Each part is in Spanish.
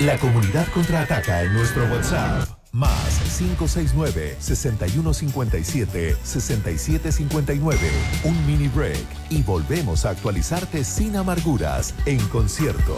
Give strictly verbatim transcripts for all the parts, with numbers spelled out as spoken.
La comunidad contraataca en nuestro WhatsApp. Más cinco seis nueve, seis uno cinco siete, seis siete cinco nueve. Un mini break y volvemos a actualizarte sin amarguras en concierto.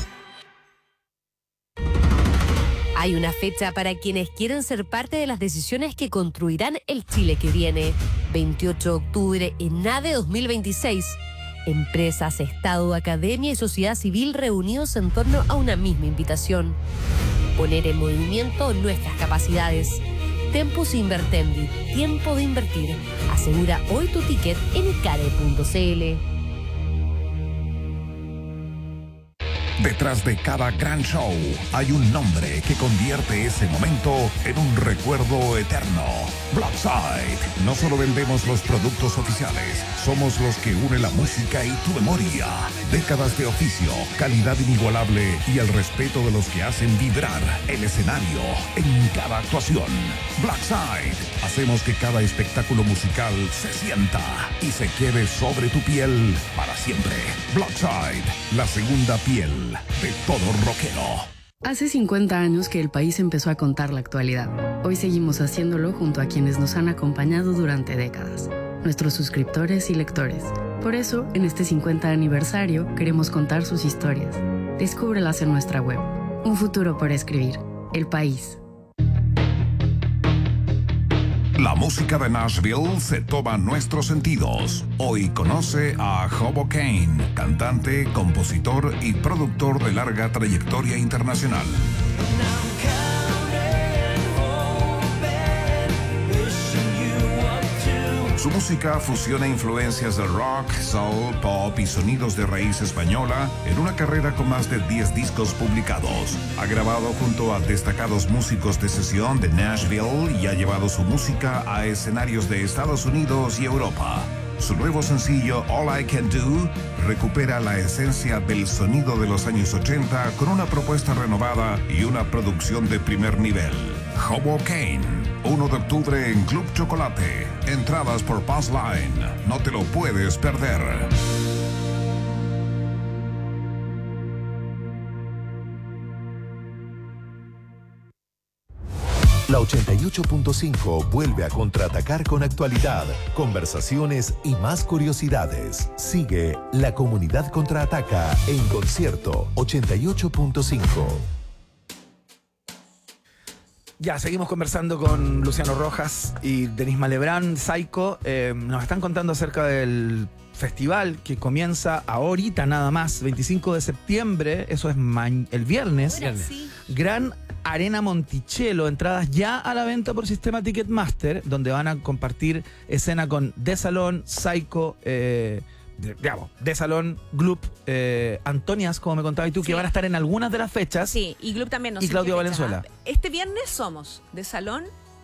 Hay una fecha para quienes quieren ser parte de las decisiones que construirán el Chile que viene. veintiocho de octubre en ADE dos mil veintiséis. Empresas, Estado, academia y sociedad civil reunidos en torno a una misma invitación. Poner en movimiento nuestras capacidades. Tempus Invertendi, tiempo de invertir. Asegura hoy tu ticket en icade punto cl. Detrás de cada gran show hay un nombre que convierte ese momento en un recuerdo eterno. Blackside. No solo vendemos los productos oficiales, somos los que unen la música y tu memoria. Décadas de oficio, calidad inigualable y el respeto de los que hacen vibrar el escenario en cada actuación. Blackside. Hacemos que cada espectáculo musical se sienta y se quede sobre tu piel para siempre. Blackside, la segunda piel de todo rockero. Hace cincuenta años que el país empezó a contar la actualidad. Hoy seguimos haciéndolo junto a quienes nos han acompañado durante décadas, nuestros suscriptores y lectores. Por eso, en este cincuenta aniversario, queremos contar sus historias. Descúbrelas en nuestra web. Un futuro por escribir. El País. La música de Nashville se toma nuestros sentidos. Hoy conoce a Hoboken, cantante, compositor y productor de larga trayectoria internacional. Su música fusiona influencias del rock, soul, pop y sonidos de raíz española en una carrera con más de diez discos publicados. Ha grabado junto a destacados músicos de sesión de Nashville y ha llevado su música a escenarios de Estados Unidos y Europa. Su nuevo sencillo All I Can Do recupera la esencia del sonido de los años ochenta con una propuesta renovada y una producción de primer nivel. Hoboken, uno de octubre en Club Chocolate. Entradas por Pass Line. No te lo puedes perder. La ochenta y ocho punto cinco vuelve a contraatacar con actualidad, conversaciones y más curiosidades. Sigue La Comunidad Contraataca en concierto ochenta y ocho punto cinco. Ya, seguimos conversando con Luciano Rojas y Denise Malebrán, Psycho. Eh, nos están contando acerca del festival que comienza ahorita nada más, veinticinco de septiembre, eso es el viernes. Ahora sí. Gran Arena Monticello, entradas ya a la venta por sistema Ticketmaster, donde van a compartir escena con The Salón, Psycho, eh, de, digamos, The Salón, Gloop, eh, Antonias, como me contabas tú, sí, que van a estar en algunas de las fechas. Sí, y Gloop también. No y sé Claudio qué Valenzuela. fecha. Este viernes somos The Salón,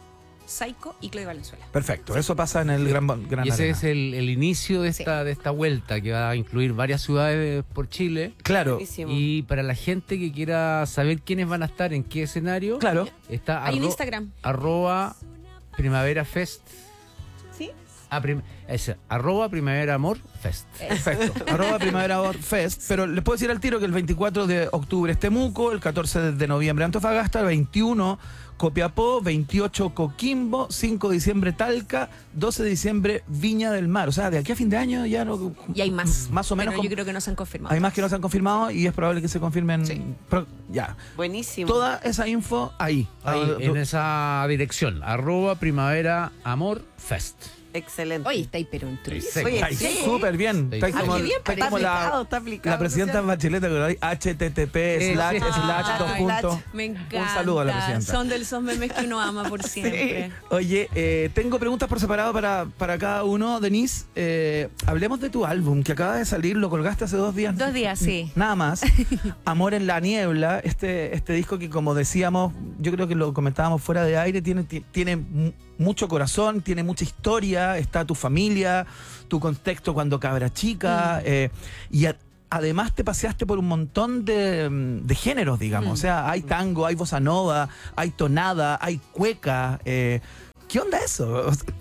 Psycho y Claudio Valenzuela. Perfecto, eso pasa en el Gran, gran Y ese Arena. es el, el inicio de esta, sí. de esta vuelta que va a incluir varias ciudades por Chile. Claro. Buenísimo. Y para la gente que quiera saber quiénes van a estar en qué escenario, Claro. está Hay un arro- Instagram. arroba Primavera Fest. ¿Sí? Ah, prim- es, arroba Primavera Amor Fest. Perfecto. Arroba Primavera Amor Fest. Pero les puedo decir al tiro que el veinticuatro de octubre es Temuco, el catorce de noviembre Antofagasta, el veintiuno Copiapó, veintiocho Coquimbo, cinco de diciembre Talca, doce de diciembre Viña del Mar. O sea, de aquí a fin de año ya no... Y hay más. Más o menos. Pero con- yo creo que no se han confirmado. hay más que no se han confirmado y es probable que se confirmen. Sí. pro- ya. Buenísimo. Toda esa info ahí. Ahí, Ah, en esa dirección, arroba Primavera Amor Fest. Excelente. Oye, está ahí, pero un truco. Sí. Oye, Ahí, sí. súper bien. Sí. Está ahí Ah, como, qué bien, está ahí está como la, aplicado, está aplicado, la presidenta Luciano. Bachelet, que hay H T T P Sí, slash sí. slash Ay, dos puntos. Me encanta. Un saludo a la presidenta. Son de esos memes que uno ama por siempre. Sí. Oye, eh, tengo preguntas por separado para, para cada uno. Denise, eh, hablemos de tu álbum que acaba de salir, lo colgaste hace dos días. Dos días, sí. Nada más. Amor en la Niebla, este, este disco que, como decíamos, yo creo que lo comentábamos fuera de aire, tiene, ti- tiene mu- mucho corazón, tiene mucha historia, está tu familia, tu contexto cuando cabra chica, Mm. eh, y a- además te paseaste por un montón de, mm, de géneros, digamos. Mm. O sea, hay tango, hay bossa nova, hay tonada, hay cueca. eh, ¿Qué onda eso? O sea,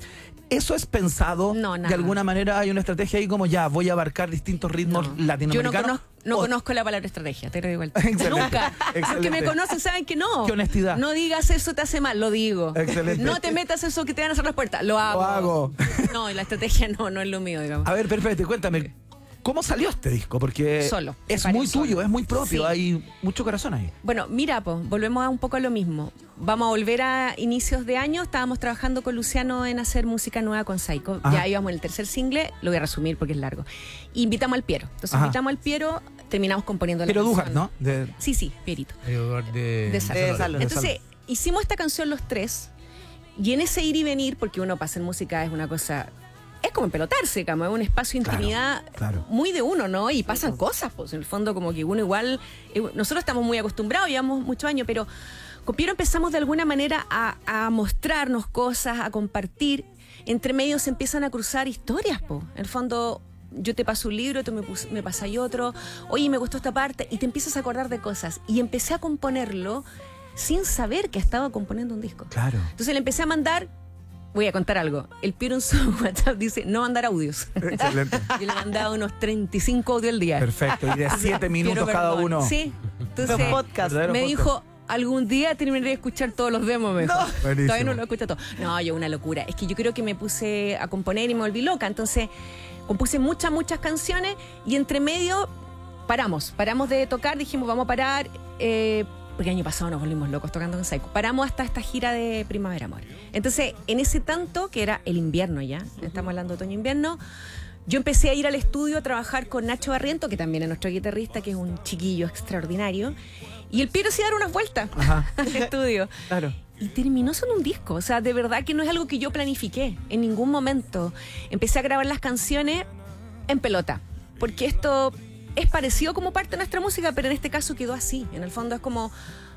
¿Eso es pensado? No, nada. De alguna manera hay una estrategia ahí como ya, voy a abarcar distintos ritmos No. Yo no latinoamericanos. conozco, no O- conozco la palabra estrategia, te lo digo. Excelente, Nunca. Los que excelente. me conocen saben que no. Qué honestidad. No digas eso te hace mal, lo digo. Excelente. No te metas eso que te van a hacer las puertas, lo hago. Lo hago. No, y la estrategia no, no es lo mío, digamos. A ver, perfecto, cuéntame, ¿cómo salió este disco? Porque Solo, es separé muy solo. tuyo, es muy propio, Sí. hay mucho corazón ahí. Bueno, mira, pues, volvemos a un poco a lo mismo. Vamos a volver a inicios de año. Estábamos trabajando con Luciano en hacer música nueva con Psycho. Ajá. Ya íbamos en el tercer single, lo voy a resumir porque es largo. Invitamos al Piero. Entonces Ajá. invitamos al Piero, terminamos componiendo la Pero canción. Dujas, ¿no? De- Sí, sí, Pierito. De, de, De Salón. de Salón. Entonces, hicimos esta canción los tres, y en ese ir y venir, porque uno para hacer música es una cosa, es como empelotarse, como es un espacio de Claro, intimidad claro. muy de uno, ¿no? Y pasan cosas, pues en el fondo como que uno igual, eh, nosotros estamos muy acostumbrados, llevamos muchos años, pero con Piero empezamos de alguna manera a, a mostrarnos cosas, a compartir. Entre medio se empiezan a cruzar historias, pues. En el fondo, yo te paso un libro, tú me, pus- me pasas otro, oye, me gustó esta parte, y te empiezas a acordar de cosas. Y empecé a componerlo sin saber que estaba componiendo un disco. Claro. Entonces le empecé a mandar, voy a contar algo, el Piero en su WhatsApp dice, no mandar audios. Excelente. Yo le mandaba unos treinta y cinco audios al día. Perfecto, y de siete minutos Piero, cada perdón. uno. Sí, entonces Los podcasts. Verdadero me podcast. dijo, algún día terminaré de escuchar todos los demos, me dijo. Buenísimo. Todavía no lo escucho todo. No, yo una locura. Es que yo creo que me puse a componer y me volví loca. Entonces, compuse muchas, muchas canciones y entre medio paramos. Paramos de tocar, dijimos, vamos a parar. Eh, porque el año pasado nos volvimos locos tocando con Psycho. Paramos hasta esta gira de Primavera Amor. Entonces, en ese tanto, que era el invierno ya, estamos hablando de otoño-invierno, yo empecé a ir al estudio a trabajar con Nacho Barriento, que también es nuestro guitarrista, que es un chiquillo extraordinario. Y el Piero se dar unas vueltas Ajá. al estudio. Claro. Y terminó siendo un disco. O sea, de verdad que no es algo que yo planifiqué en ningún momento. Empecé a grabar las canciones en pelota. Porque esto es parecido como parte de nuestra música, pero en este caso quedó así. En el fondo es como...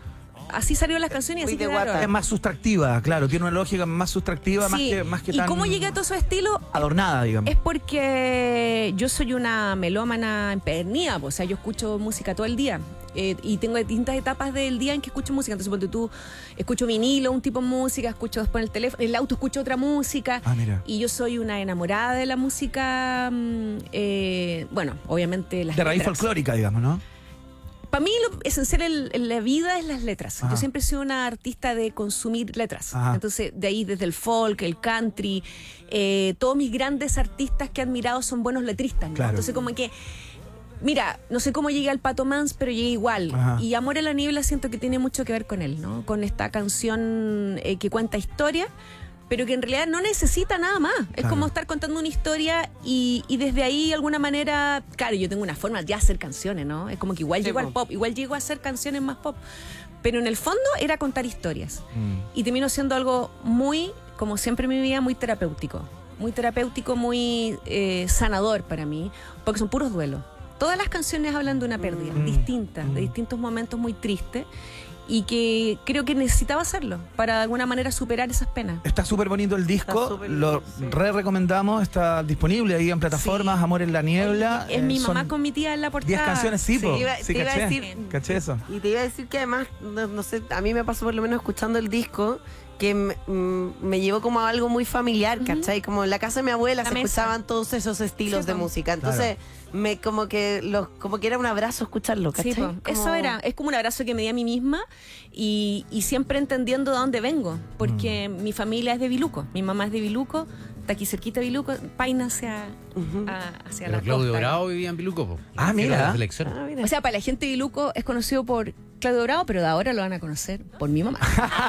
Así salieron las canciones y Muy así de quedaron. guata. Es más sustractiva, claro, tiene una lógica más sustractiva, más Sí. que, más que ¿Y tan cómo llegué a todo su estilo? adornada, digamos. Es porque yo soy una melómana empedernida, pues, o sea, yo escucho música todo el día eh, y tengo distintas etapas del día en que escucho música. Entonces, ponte tú, escucho vinilo, un tipo de música, escucho después en el teléfono, en el auto escucho otra música. Ah, mira. Y yo soy una enamorada de la música, mm, eh, bueno, obviamente las De raíz letras. folclórica, digamos, ¿no? Para mí lo esencial en, en la vida es las letras. Ajá. Yo siempre he sido una artista de consumir letras. Ajá. Entonces, de ahí desde el folk, el country, eh, todos mis grandes artistas que he admirado son buenos letristas, ¿no? Claro. Entonces, como que, mira, no sé cómo llegué al Pato Mans, pero llegué igual. Ajá. Y Amor en la Niebla siento que tiene mucho que ver con él, ¿no? Con esta canción eh, que cuenta historia, pero que en realidad no necesita nada más. Es Claro. como estar contando una historia y, y desde ahí, de alguna manera, claro, yo tengo una forma de hacer canciones, ¿no? Es como que igual Sí, llego po. al pop, igual llego a hacer canciones más pop. Pero en el fondo era contar historias. Mm. Y terminó siendo algo muy, como siempre en mi vida, muy terapéutico. Muy terapéutico, muy eh, sanador para mí, porque son puros duelos. Todas las canciones hablan de una pérdida, Mm. distinta, Mm. de distintos momentos muy tristes, y que creo que necesitaba hacerlo para de alguna manera superar esas penas. Está súper bonito el disco, Está súper lo lindo, sí. re recomendamos, está disponible ahí en plataformas, Sí. Amor en la Niebla. Es eh, mi son mamá con mi tía en la portada. diez canciones, sí, Sí. po. Iba- sí, te iba a caché, decir- caché eso. Y te iba a decir que además, no, no sé, a mí me pasó por lo menos escuchando el disco, que me, mm, me llevó como a algo muy familiar, Ujú. ¿cachai? Como en la casa de mi abuela La se mesa. escuchaban todos esos estilos Sí, de po. música. Entonces, me como que los, como que era un abrazo escucharlo, ¿cachai? Sí, po. Como- Eso era, es como un abrazo que me di a mí misma y, y siempre entendiendo de dónde vengo, porque Mm. mi familia es de Biluco, mi mamá es de Biluco, está aquí cerquita de Biluco, paina hacia, Ujú. a- hacia Pero la Claudio costa. Bravo vivía en Biluco, po. Ah, Hicieron mira. la selección. Ah, mira. O sea, para la gente de Biluco es conocido por Claudio Bravo, pero de ahora lo van a conocer por mi mamá.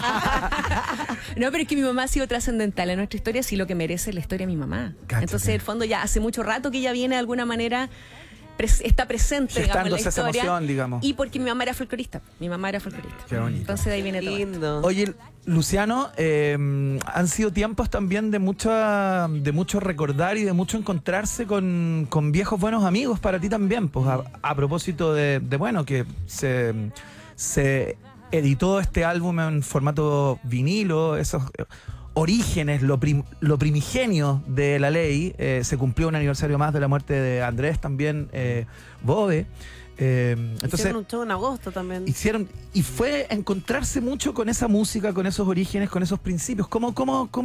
No, pero es que mi mamá ha sido trascendental en nuestra historia, sí lo que merece la historia de mi mamá. Cáchate. Entonces, en el fondo, ya hace mucho rato que ella viene de alguna manera, pres- está presente, digamos, en la Gestándose esa historia. emoción, digamos. Y porque mi mamá era folclorista. Mi mamá era folclorista. Qué bonito. Entonces, de ahí viene todo. esto. Lindo. Oye, Luciano, eh, han sido tiempos también de mucha, de mucho recordar y de mucho encontrarse con, con viejos buenos amigos para ti también. Pues a, a propósito de, de, bueno, que se, se editó este álbum en formato vinilo, esos eh, orígenes, lo, prim- lo primigenio de La Ley. Eh, se cumplió un aniversario más de la muerte de Andrés también, eh, Bove. Eh, entonces, Hicieron un show en agosto también. hicieron y fue encontrarse mucho con esa música, con esos orígenes, con esos principios. ¿Cómo, cómo, cómo